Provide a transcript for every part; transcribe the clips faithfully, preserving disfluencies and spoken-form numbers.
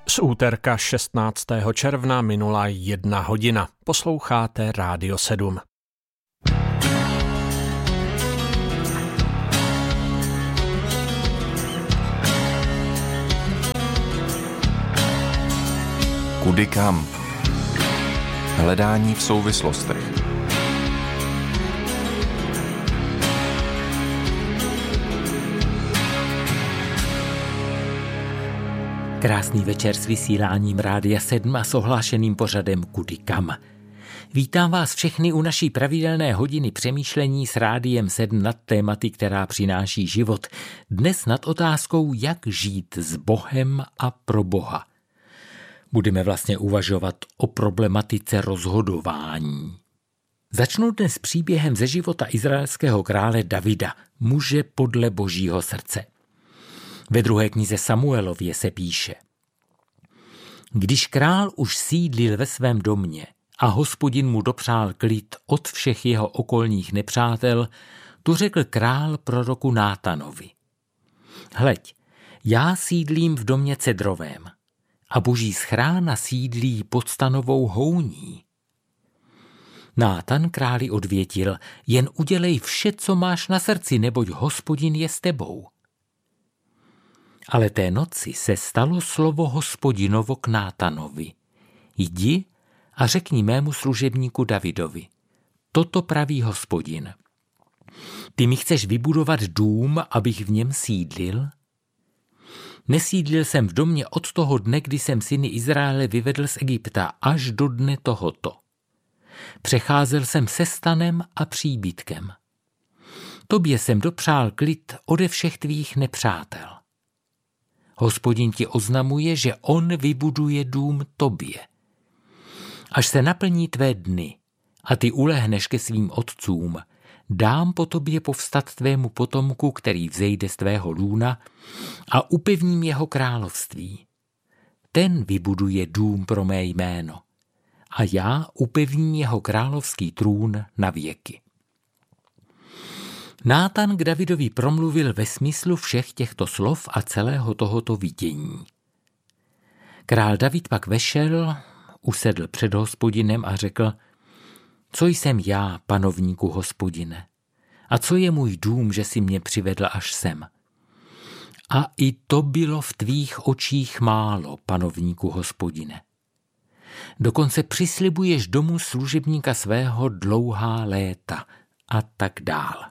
Z úterka šestnáctého června minula jedna hodina. Posloucháte Rádio sedm. Kudy kam? Hledání v souvislostech. Krásný večer s vysíláním Rádia sedm a s ohlášeným pořadem Kudy kam. Vítám vás všechny u naší pravidelné hodiny přemýšlení s Rádiem sedm nad tématy, která přináší život. Dnes nad otázkou, jak žít s Bohem a pro Boha. Budeme vlastně uvažovat o problematice rozhodování. Začnu dnes příběhem ze života izraelského krále Davida, muže podle Božího srdce. Ve druhé knize Samuelově se píše: Když král už sídlil ve svém domě a Hospodin mu dopřál klid od všech jeho okolních nepřátel, tu řekl král proroku Nátanovi: Hleď, já sídlím v domě cedrovém a Boží schrána sídlí pod stanovou houní. Nátan králi odvětil: Jen udělej vše, co máš na srdci, neboť Hospodin je s tebou. Ale té noci se stalo slovo Hospodinovo k Nátanovi: Jdi a řekni mému služebníku Davidovi: Toto praví Hospodin. Ty mi chceš vybudovat dům, abych v něm sídlil? Nesídlil jsem v domě od toho dne, kdy jsem syny Izraele vyvedl z Egypta, až do dne tohoto. Přecházel jsem se stanem a příbytkem. Tobě jsem dopřál klid ode všech tvých nepřátel. Hospodin ti oznamuje, že on vybuduje dům tobě. Až se naplní tvé dny a ty ulehneš ke svým otcům, dám po tobě povstat tvému potomku, který vzejde z tvého lůna, a upevním jeho království. Ten vybuduje dům pro mé jméno a já upevním jeho královský trůn na věky. Nátan k Davidovi promluvil ve smyslu všech těchto slov a celého tohoto vidění. Král David pak vešel, usedl před Hospodinem a řekl: Co jsem já, panovníku Hospodine? A co je můj dům, že si mě přivedl až sem? A i to bylo v tvých očích málo, panovníku Hospodine. Dokonce přislibuješ domu služebníka svého dlouhá léta a tak dál.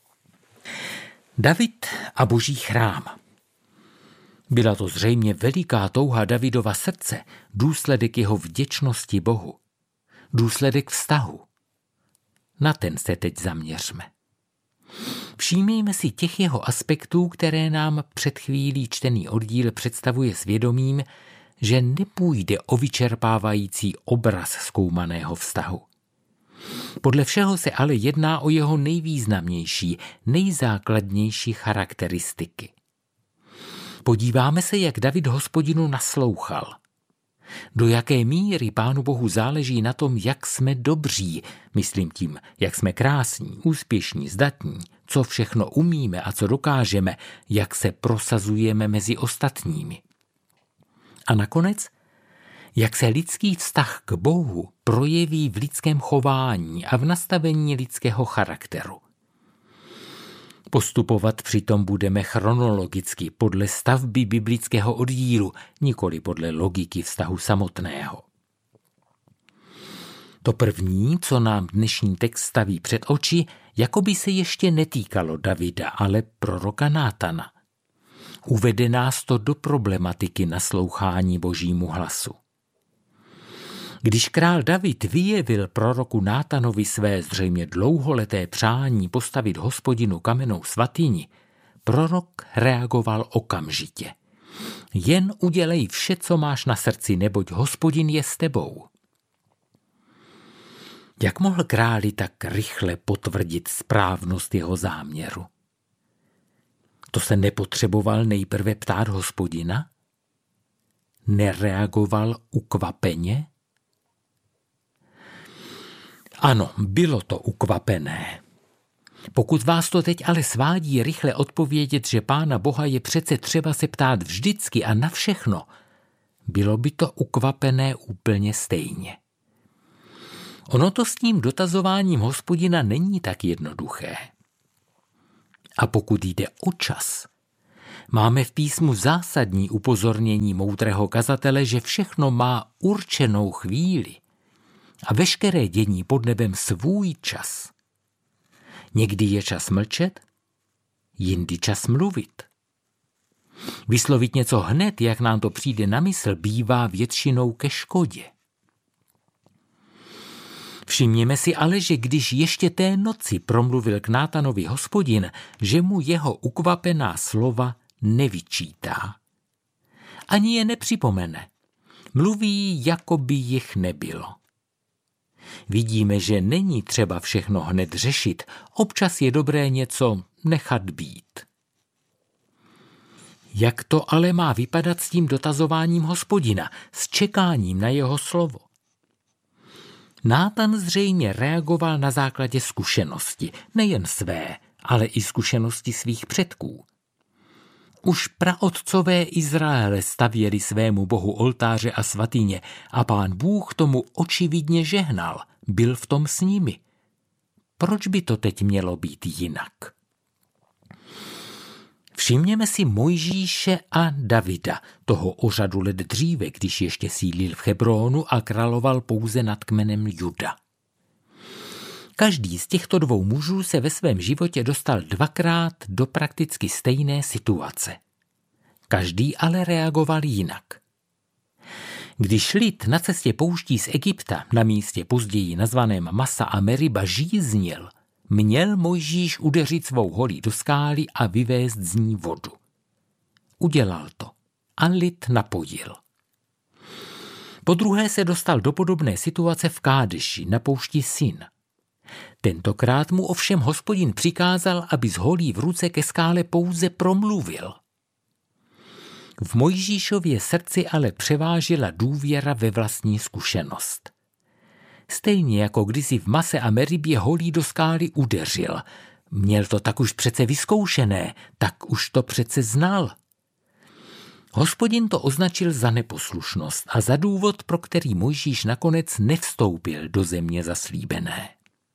David a Boží chrám. Byla to zřejmě veliká touha Davidova srdce, důsledek jeho vděčnosti Bohu, důsledek vztahu. Na ten se teď zaměřme. Všímejme si těch jeho aspektů, které nám před chvílí čtený oddíl představuje svědomím, že nepůjde o vyčerpávající obraz zkoumaného vztahu. Podle všeho se ale jedná o jeho nejvýznamnější, nejzákladnější charakteristiky. Podíváme se, jak David Hospodinu naslouchal. Do jaké míry Pánu Bohu záleží na tom, jak jsme dobří, myslím tím, jak jsme krásní, úspěšní, zdatní, co všechno umíme a co dokážeme, jak se prosazujeme mezi ostatními. A nakonec, jak se lidský vztah k Bohu projeví v lidském chování a v nastavení lidského charakteru. Postupovat přitom budeme chronologicky podle stavby biblického oddílu, nikoli podle logiky vztahu samotného. To první, co nám dnešní text staví před oči, jako by se ještě netýkalo Davida, ale proroka Nátana. Uvede nás to do problematiky naslouchání Božímu hlasu. Když král David vyjevil proroku Nátanovi své zřejmě dlouholeté přání postavit Hospodinu kamennou svatyni, prorok reagoval okamžitě. Jen udělej vše, co máš na srdci, neboť Hospodin je s tebou. Jak mohl králi tak rychle potvrdit správnost jeho záměru? To se nepotřeboval nejprve ptát Hospodina? Nereagoval ukvapeně? Ano, bylo to ukvapené. Pokud vás to teď ale svádí rychle odpovědět, že Pána Boha je přece třeba se ptát vždycky a na všechno, Bylo by to ukvapené úplně stejně. Ono to s tím dotazováním Hospodina není tak jednoduché. A pokud jde o čas, máme v písmu zásadní upozornění moudrého kazatele, že všechno má určenou chvíli a veškeré dění pod nebem svůj čas. Někdy je čas mlčet, jindy čas mluvit. Vyslovit něco hned, jak nám to přijde na mysl, bývá většinou ke škodě. Všimněme si ale, že když ještě té noci promluvil k Nátanovi Hospodin, že mu jeho ukvapená slova nevyčítá. Ani je nepřipomene. Mluví, jako by jich nebylo. Vidíme, že není třeba všechno hned řešit, občas je dobré něco nechat být. Jak to ale má vypadat s tím dotazováním Hospodina, s čekáním na jeho slovo? Nátan zřejmě reagoval na základě zkušenosti, nejen své, ale i zkušenosti svých předků. Už praotcové Izraele stavěli svému bohu oltáře a svatyně a Pán Bůh tomu očividně žehnal, byl v tom s nimi. Proč by to teď mělo být jinak? Všimněme si Mojžíše a Davida, toho o řadu let dříve, když ještě sídlil v Hebronu a královal pouze nad kmenem Juda. Každý z těchto dvou mužů se ve svém životě dostal dvakrát do prakticky stejné situace. Každý ale reagoval jinak. Když lid na cestě pouští z Egypta, na místě později nazvaném Masa a Meriba, žíznil, měl Mojžíš udeřit svou holí do skály a vyvést z ní vodu. Udělal to a lid napojil. Podruhé se dostal do podobné situace v Kádeši na poušti Sin. Tentokrát mu ovšem Hospodin přikázal, aby z holí v ruce ke skále pouze promluvil. V Mojžíšově srdci ale převážila důvěra ve vlastní zkušenost. Stejně jako kdysi v Mase a Meribě holí do skály udeřil. Měl to tak už přece vyzkoušené, tak už to přece znal. Hospodin to označil za neposlušnost a za důvod, pro který Mojžíš nakonec nevstoupil do země zaslíbené.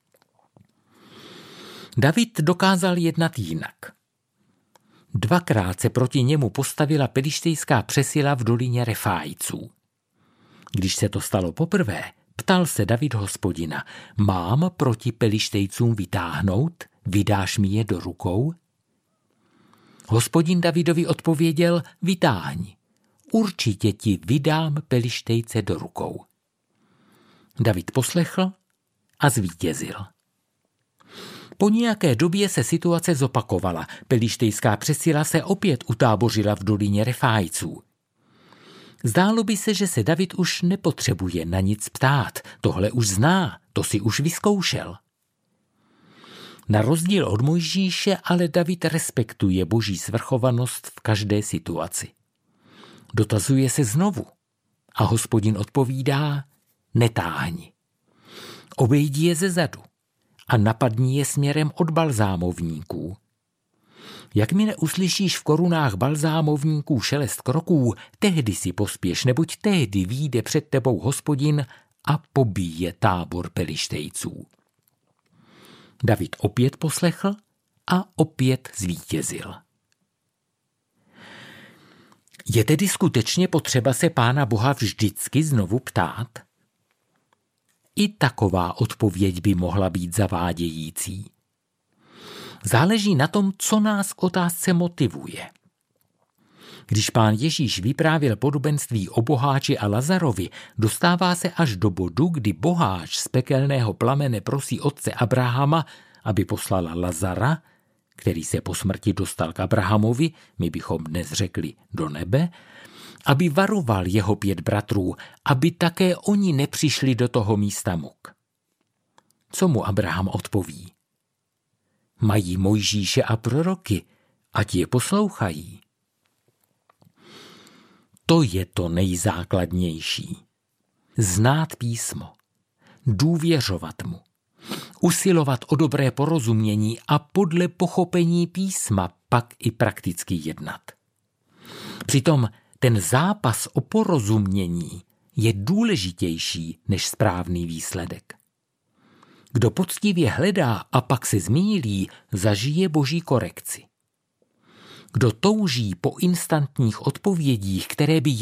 David dokázal jednat jinak. Dvakrát se proti němu postavila pelištejská přesila v dolině Refájců. Když se to stalo poprvé, ptal se David Hospodina, mám proti pelištejcům vytáhnout, vydáš mi je do rukou? Hospodin Davidovi odpověděl, vytáhni, určitě ti vydám pelištejce do rukou. David poslechl a zvítězil. Po nějaké době se situace zopakovala, pelištejská přesila se opět utábořila v dolině Refájců. Zdálo by se, že se David už nepotřebuje na nic ptát, tohle už zná, to si už vyzkoušel. Na rozdíl od Mojžíše ale David respektuje boží svrchovanost v každé situaci. Dotazuje se znovu a Hospodin odpovídá, netáhni. Obejdi je ze zadu a napadni je směrem od balzámovníků. Jakmile uslyšíš v korunách balzámovníků šelest kroků, tehdy si pospěš, neboť tehdy vyjde před tebou Hospodin a pobíje tábor pelištejců. David opět poslechl a opět zvítězil. Je tedy skutečně potřeba se Pána Boha vždycky znovu ptát? I taková odpověď by mohla být zavádějící. Záleží na tom, co nás k otázce motivuje. Když Pán Ježíš vyprávěl podobenství o boháči a Lazarovi, dostává se až do bodu, kdy boháč z pekelného plamene prosí otce Abrahama, aby poslala Lazara, který se po smrti dostal k Abrahamovi, my bychom dnes řekli do nebe, aby varoval jeho pět bratrů, aby také oni nepřišli do toho místa muk. Co mu Abraham odpoví? Mají Mojžíše a proroky, ať je poslouchají. To je to nejzákladnější. Znát písmo, důvěřovat mu, usilovat o dobré porozumění a podle pochopení písma pak i prakticky jednat. Přitom ten zápas o porozumění je důležitější než správný výsledek. Kdo poctivě hledá a pak se zmýlí, zažije Boží korekci. Kdo touží po instantních odpovědích, které by